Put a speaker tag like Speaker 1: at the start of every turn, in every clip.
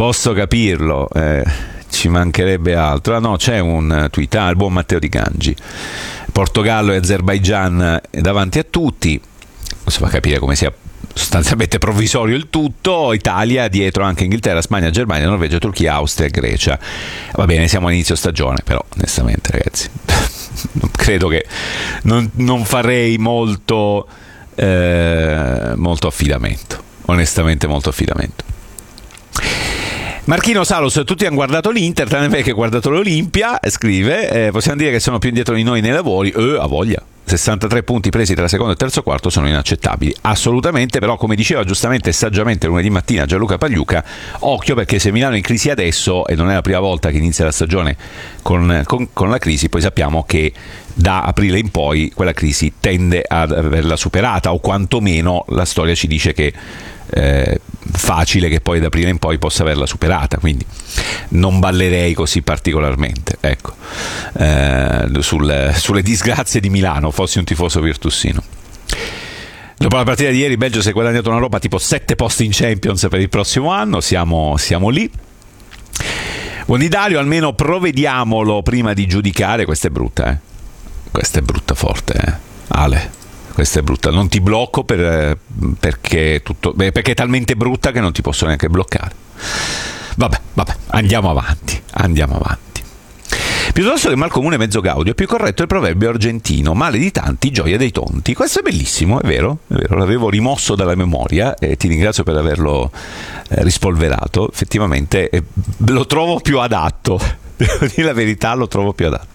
Speaker 1: Posso capirlo, ci mancherebbe altro. No, c'è un tweet, il buon Matteo Di Gangi. Portogallo e Azerbaigian davanti a tutti. Si fa capire come sia sostanzialmente provvisorio il tutto. Italia dietro anche Inghilterra, Spagna, Germania, Norvegia, Turchia, Austria e Grecia. Va bene, siamo all'inizio stagione, però onestamente ragazzi credo che non farei molto affidamento, onestamente molto affidamento. Marchino Salos, tutti hanno guardato l'Inter, tranne me che ho guardato l'Olimpia, scrive, possiamo dire che sono più indietro di noi nei lavori, a voglia. 63 punti presi tra secondo e terzo quarto sono inaccettabili, assolutamente, però come diceva giustamente e saggiamente lunedì mattina Gianluca Pagliuca, occhio, perché se Milano è in crisi adesso, e non è la prima volta che inizia la stagione con la crisi, poi sappiamo che da aprile in poi quella crisi tende ad averla superata, o quantomeno la storia ci dice che facile che poi da aprile in poi possa averla superata, quindi non ballerei così particolarmente, ecco, sulle disgrazie di Milano, fossi un tifoso virtussino. Dopo la partita di ieri, Belgio si è guadagnato una roba tipo 7 posti in Champions per il prossimo anno, siamo lì. Buon Dario, almeno provvediamolo prima di giudicare. Questa è brutta, questa è brutta forte, Ale. Questa è brutta, non ti blocco perché è talmente brutta che non ti posso neanche bloccare. Vabbè, andiamo avanti. Piuttosto che mal comune mezzo gaudio, è più corretto il proverbio argentino: male di tanti, gioia dei tonti. Questo è bellissimo, è vero, l'avevo rimosso dalla memoria e ti ringrazio per averlo rispolverato. Effettivamente lo trovo più adatto, devo dire la verità, lo trovo più adatto.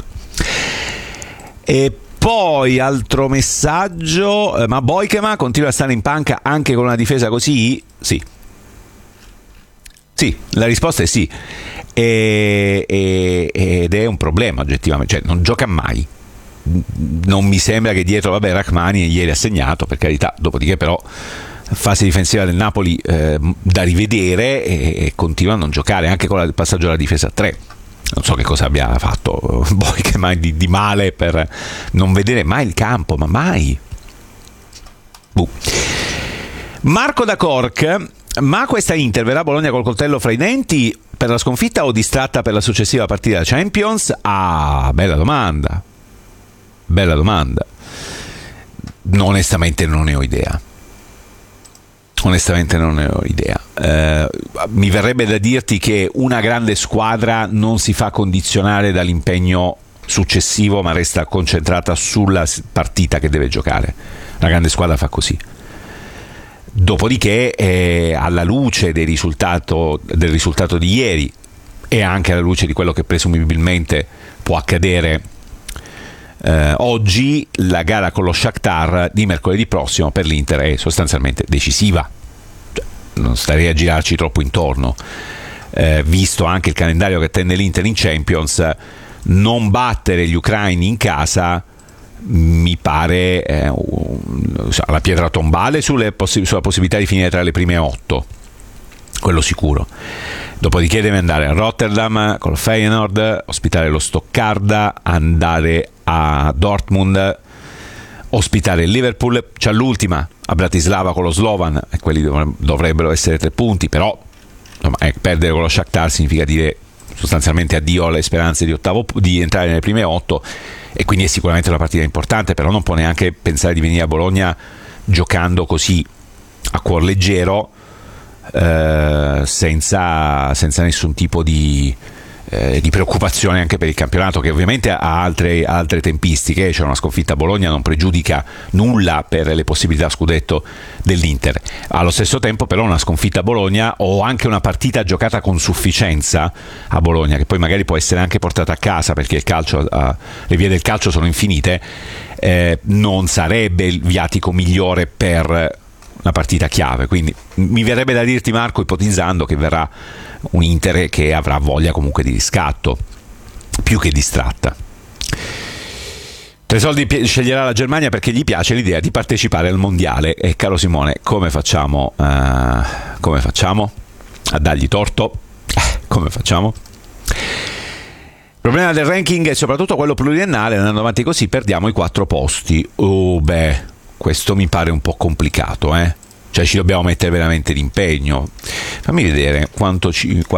Speaker 1: E poi altro messaggio, ma Boikema continua a stare in panca anche con una difesa così? Sì, la risposta è sì, ed è un problema oggettivamente, cioè non gioca mai, non mi sembra che dietro, Rachmani ieri ha segnato, per carità, dopodiché però fase difensiva del Napoli da rivedere, e continua a non giocare anche con il passaggio alla difesa a 3. Non so che cosa abbia fatto Boikema di male per non vedere mai il campo, ma mai. Marco da Cork: ma questa Inter verrà a Bologna col coltello fra i denti per la sconfitta o distratta per la successiva partita Champions? Bella domanda. Onestamente non ne ho idea. Mi verrebbe da dirti che una grande squadra non si fa condizionare dall'impegno successivo, ma resta concentrata sulla partita che deve giocare. Una grande squadra fa così. Dopodiché, alla luce del risultato di ieri e anche alla luce di quello che presumibilmente può accadere oggi, la gara con lo Shakhtar di mercoledì prossimo per l'Inter è sostanzialmente decisiva. Non starei a girarci troppo intorno, visto anche il calendario che attende l'Inter in Champions. Non battere gli ucraini in casa mi pare la pietra tombale sulla possibilità di finire tra le prime 8, quello sicuro. Dopodiché deve andare a Rotterdam con il Feyenoord, ospitare lo Stoccarda, andare a Dortmund, ospitare il Liverpool, c'è l'ultima a Bratislava con lo Slovan, e quelli dovrebbero essere 3 punti, però perdere con lo Shakhtar significa dire sostanzialmente addio alle speranze di entrare nelle prime 8, e quindi è sicuramente una partita importante, però non può neanche pensare di venire a Bologna giocando così a cuor leggero, senza nessun tipo di preoccupazione anche per il campionato, che ovviamente ha altre tempistiche. C'è una sconfitta a Bologna, non pregiudica nulla per le possibilità scudetto dell'Inter. Allo stesso tempo però una sconfitta a Bologna, o anche una partita giocata con sufficienza a Bologna, che poi magari può essere anche portata a casa, perché il calcio, le vie del calcio sono infinite, non sarebbe il viatico migliore per una partita chiave. Quindi mi verrebbe da dirti, Marco, ipotizzando che verrà un Inter che avrà voglia comunque di riscatto più che distratta. Tresoldi sceglierà la Germania perché gli piace l'idea di partecipare al mondiale. E caro Simone, come facciamo a dargli torto? Come facciamo? Il problema del ranking è soprattutto quello pluriennale. Andando avanti così perdiamo i 4 posti. Questo mi pare un po' complicato, Cioè ci dobbiamo mettere veramente d'impegno. Fammi vedere quanto